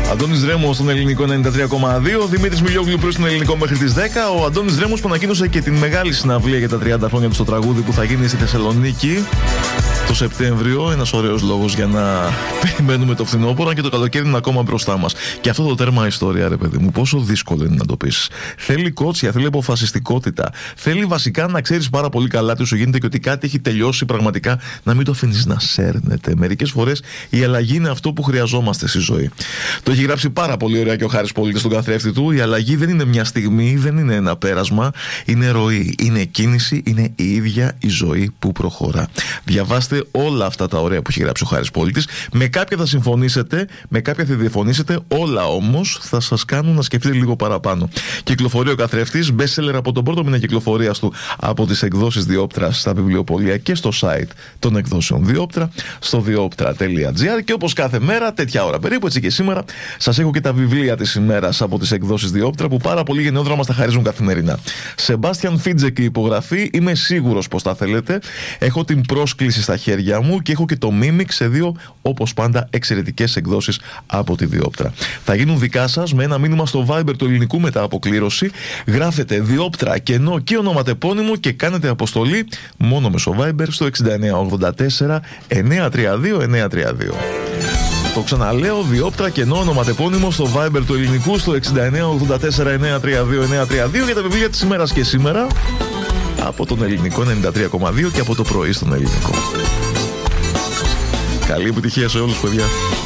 Αντώνης Ρέμος στον ελληνικό 93,2. Δημήτρης Μιλιόγλου προς τον ελληνικό μέχρι τις 10. Ο Αντώνης Ρέμος που ανακοίνωσε και την μεγάλη συναυλία για τα 30 χρόνια του στο τραγούδι που θα γίνει στη Θεσσαλονίκη το Σεπτέμβριο. Ένας ωραίος λόγος για να περιμένουμε το φθινόπωρο και το καλοκαίρι είναι ακόμα μπροστά μας. Και αυτό το τέρμα ιστορία, ρε παιδί μου, πόσο δύσκολο είναι να το πεις. Θέλει κότσια, θέλει αποφασιστικότητα. Θέλει βασικά να ξέρεις πάρα πολύ καλά τι σου γίνεται και ότι κάτι έχει τελειώσει πραγματικά, να μην το αφήνεις να σέρνεται. Μερικές φορές η αλλαγή είναι αυτό που χρειαζόμαστε στη ζωή. Το έχει γράψει πάρα πολύ ωραία και ο Χάρης Πολίτης στον καθρέφτη του. Η αλλαγή δεν είναι μια στιγμή, δεν είναι ένα πέρασμα. Είναι ροή, είναι κίνηση, είναι η ίδια η ζωή που προχωρά. Διαβάστε όλα αυτά τα ωραία που έχει γράψει ο Χάρης Πολίτης. Με κάποια θα συμφωνήσετε, με κάποια θα διαφωνήσετε. Όλα όμως θα σας κάνουν να σκεφτείτε λίγο παραπάνω. Κυκλοφορεί ο καθρέφτης, bestseller από τον πρώτο μήνα κυκλοφορίας του από τις εκδόσεις Διόπτρα στα βιβλιοπωλεία και στο site των εκδόσεων Διόπτρα, στο dioptra.gr. Και όπως κάθε μέρα, τέτοια ώρα περίπου, έτσι και σήμερα, σας έχω και τα βιβλία της ημέρας από τις εκδόσεις Διόπτρα που πάρα πολύ γενναιόδωρα μας τα χαρίζουν καθημερινά. Σεμπάστιαν Φίτζεκ η υπογραφή, είμαι σίγουρος πως τα θέλετε. Έχω την πρόσκληση στα χέρια μου και έχω και το Mimic σε δύο, όπως πάντα, εξαιρετικές εκδόσεις από τη Διόπτρα. Θα γίνουν δικά σας με ένα μήνυμα στο Viber του ελληνικού μετά αποκλήρωση. Γράφετε Διόπτρα κενό και ονοματεπώνυμο και κάνετε αποστολή μόνο μέσω Viber στο 6984 932 932. Το ξαναλέω, Διόπτρα κενό ονοματεπώνυμο στο Viber του ελληνικού στο 6984 932 932 για τα βιβλία της ημέρας και σήμερα από τον ελληνικό 93,2 και από το πρωί στον ελληνικό. Καλή επιτυχία σε όλους, παιδιά.